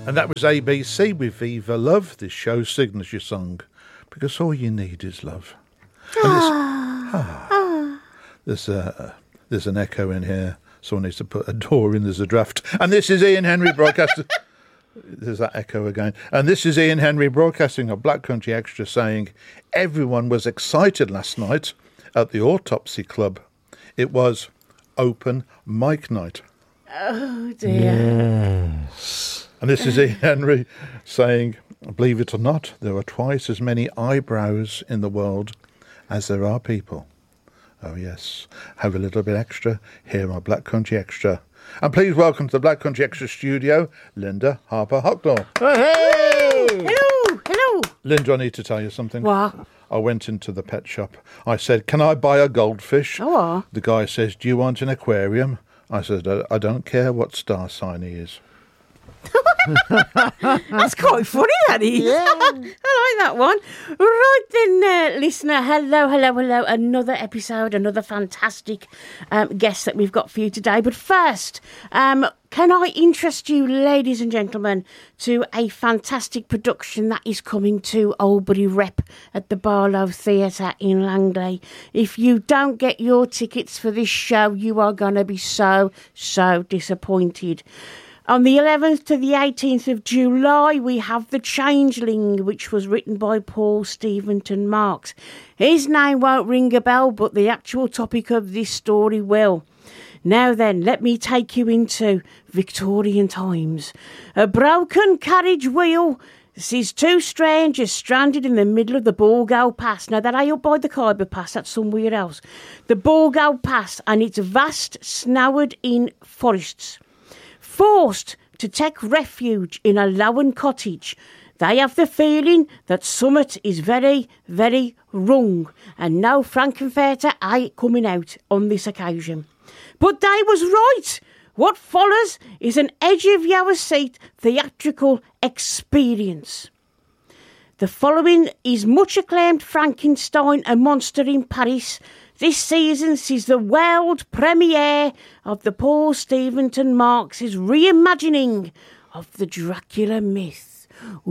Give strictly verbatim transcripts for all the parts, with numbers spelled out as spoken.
And that was A B C with Viva Love, this show's signature song, because all you need is love. And this, ah, there's, a, there's an echo in here. Someone needs to put a door in, there's a draft. And this is Ian Henry broadcasting. There's that echo again. And this is Ian Henry broadcasting of Black Country Extra saying, everyone was excited last night at the Autopsy Club. It was open mic night. Oh, dear. Yes. And this is Ian Henry saying, believe it or not, there are twice as many eyebrows in the world as there are people. Oh, yes. Have a little bit extra here on Black Country Extra. And please welcome to the Black Country Extra studio, Linda Harper-Hocknall. Hey! Hello, hello. Linda, I need to tell you something. What? I went into the pet shop. I said, can I buy a goldfish? Oh, what? The guy says, do you want an aquarium? I said, I don't care what star sign he is. That's quite funny, that is. Yeah. I like that one. Right then, uh, listener, hello, hello, hello. Another episode, another fantastic um, guest that we've got for you today. But first, um, can I interest you, ladies and gentlemen, to a fantastic production that is coming to Oldbury Rep at the Barlow Theatre in Langley. If you don't get your tickets for this show, you are going to be so, so disappointed. On the eleventh to the eighteenth of July, we have The Changeling, which was written by Paul Steventon Marks. His name won't ring a bell, but the actual topic of this story will. Now then, let me take you into Victorian times. A broken carriage wheel sees two strangers stranded in the middle of the Borgo Pass. Now, that ain't up by the Khyber Pass, that's somewhere else. The Borgo Pass and its vast, snowered-in forests. Forced to take refuge in a lone cottage, they have the feeling that summit is very, very wrong, and no Frankenfurter ain't coming out on this occasion. But they was right. What follows is an edge-of-your-seat theatrical experience. The following is much acclaimed Frankenstein, A Monster in Paris. This season sees the world premiere of the Paul Steventon Marks' reimagining of the Dracula myth.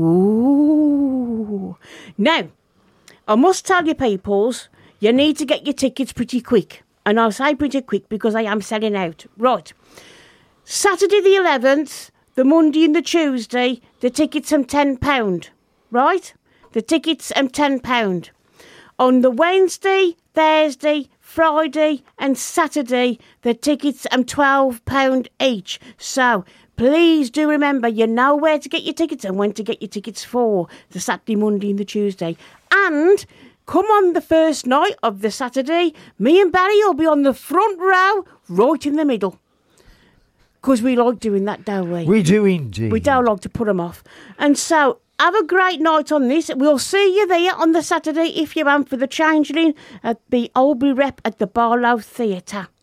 Ooh. Now, I must tell you, peoples, you need to get your tickets pretty quick. And I'll say pretty quick because I am selling out. Right. Saturday the eleventh, the Monday and the Tuesday, the tickets are ten pounds. Right? The tickets are ten pounds. On the Wednesday, Thursday, Friday and Saturday, the tickets are twelve pounds each. So please do remember, you know where to get your tickets and when to get your tickets for the Saturday, Monday and the Tuesday. And come on the first night of the Saturday, me and Barry will be on the front row, right in the middle. Because we like doing that, don't we? We do indeed. We don't like to put them off. And so, have a great night on this. We'll see you there on the Saturday if you want for The Changeling at the Oldbury Rep at the Barlow Theatre.